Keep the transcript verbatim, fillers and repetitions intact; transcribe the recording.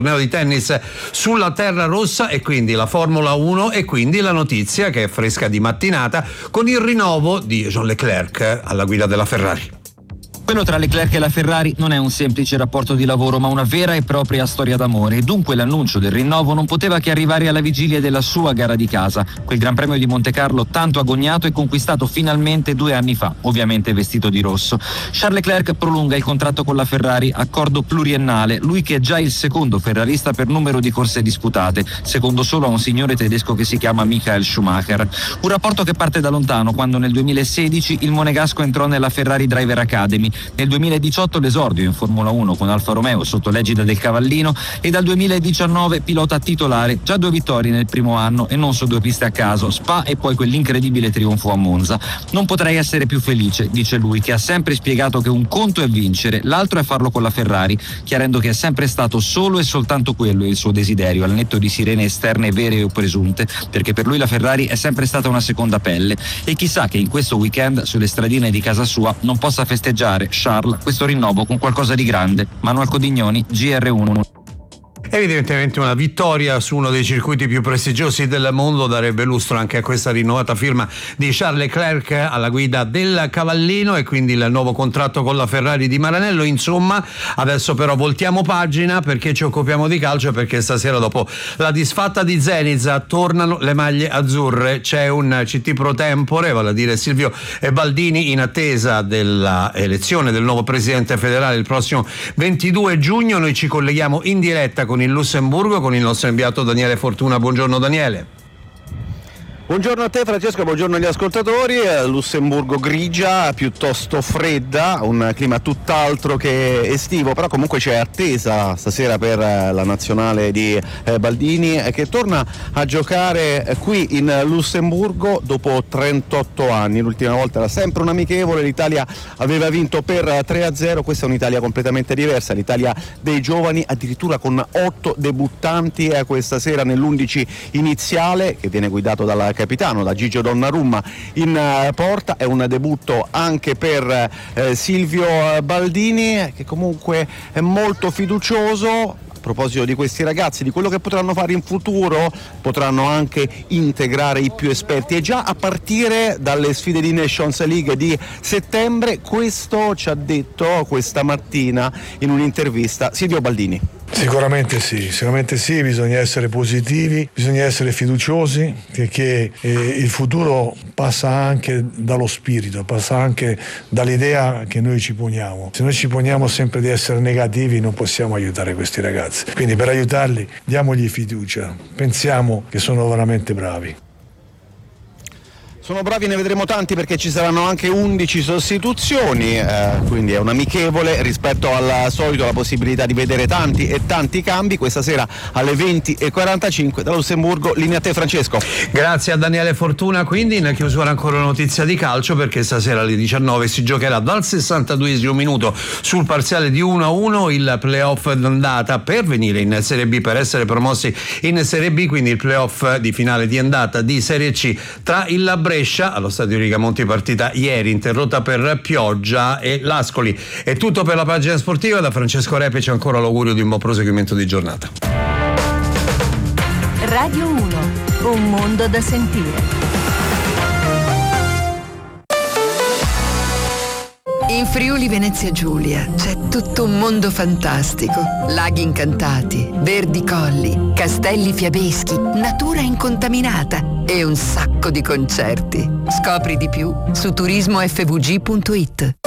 di tennis sulla terra rossa, e quindi la Formula uno, e quindi la notizia che è fresca di mattinata con il rinnovo di Jean Leclerc alla guida della Ferrari. Quello tra Leclerc e la Ferrari non è un semplice rapporto di lavoro, ma una vera e propria storia d'amore, e dunque l'annuncio del rinnovo non poteva che arrivare alla vigilia della sua gara di casa, quel Gran Premio di Monte Carlo tanto agognato e conquistato finalmente due anni fa, ovviamente vestito di rosso. Charles Leclerc prolunga il contratto con la Ferrari, accordo pluriennale, lui che è già il secondo ferrarista per numero di corse disputate, secondo solo a un signore tedesco che si chiama Michael Schumacher. Un rapporto che parte da lontano, quando nel duemilasedici il monegasco entrò nella Ferrari Driver Academy. Nel duemiladiciotto l'esordio in Formula uno con Alfa Romeo sotto l'egida del Cavallino, e dal duemiladiciannove pilota titolare, già due vittorie nel primo anno e non su due piste a caso, Spa e poi quell'incredibile trionfo a Monza. Non potrei essere più felice, dice lui, che ha sempre spiegato che un conto è vincere, l'altro è farlo con la Ferrari, chiarendo che è sempre stato solo e soltanto quello il suo desiderio, al netto di sirene esterne vere o presunte, perché per lui la Ferrari è sempre stata una seconda pelle, e chissà che in questo weekend sulle stradine di casa sua non possa festeggiare Charles questo rinnovo con qualcosa di grande. Manuel Codignoni, G R uno. Evidentemente una vittoria su uno dei circuiti più prestigiosi del mondo darebbe lustro anche a questa rinnovata firma di Charles Leclerc alla guida del Cavallino, e quindi il nuovo contratto con la Ferrari di Maranello. Insomma, adesso però voltiamo pagina, perché ci occupiamo di calcio, perché stasera, dopo la disfatta di Zenit, tornano le maglie azzurre. C'è un C T pro tempore, vale a dire Silvio Baldini, in attesa della elezione del nuovo presidente federale il prossimo ventidue giugno. Noi ci colleghiamo in diretta con il Lussemburgo con il nostro inviato Daniele Fortuna. Buongiorno Daniele. Buongiorno a te Francesco, buongiorno agli ascoltatori. Lussemburgo grigia, piuttosto fredda, un clima tutt'altro che estivo, però comunque c'è attesa stasera per la nazionale di Baldini, che torna a giocare qui in Lussemburgo dopo trentotto anni. L'ultima volta era sempre un amichevole, l'Italia aveva vinto per tre a zero, questa è un'Italia completamente diversa, l'Italia dei giovani, addirittura con otto debuttanti questa sera nell'undici iniziale, che viene guidato dalla capitano, da Gigio Donnarumma in uh, porta. È un debutto anche per uh, Silvio Baldini, che comunque è molto fiducioso. A proposito di questi ragazzi, di quello che potranno fare in futuro, potranno anche integrare i più esperti, e già a partire dalle sfide di Nations League di settembre. Questo ci ha detto questa mattina in un'intervista Silvio Baldini. Sicuramente sì, sicuramente sì, bisogna essere positivi, bisogna essere fiduciosi, perché eh, il futuro passa anche dallo spirito, passa anche dall'idea che noi ci poniamo. Se noi ci poniamo sempre di essere negativi non possiamo aiutare questi ragazzi, quindi per aiutarli diamogli fiducia, pensiamo che sono veramente bravi. Sono bravi, ne vedremo tanti, perché ci saranno anche undici sostituzioni, eh, quindi è un amichevole rispetto al solito, la possibilità di vedere tanti e tanti cambi. Questa sera alle venti e quarantacinque da Lussemburgo. Linea a te Francesco. Grazie a Daniele Fortuna. Quindi in chiusura ancora una notizia di calcio, perché stasera alle diciannove si giocherà dal sessantaduesimo minuto sul parziale di uno a uno il playoff d'andata per venire in Serie B, per essere promossi in Serie B, quindi il playoff di finale di andata di Serie C tra il Brescia allo stadio Rigamonti, partita ieri interrotta per pioggia, e l'Ascoli. È tutto per la pagina sportiva. Da Francesco Repe c'è ancora l'augurio di un buon proseguimento di giornata. Radio uno, un mondo da sentire. In Friuli Venezia Giulia c'è tutto un mondo fantastico. Laghi incantati, verdi colli, castelli fiabeschi, natura incontaminata e un sacco di concerti. Scopri di più su turismo f v g punto it.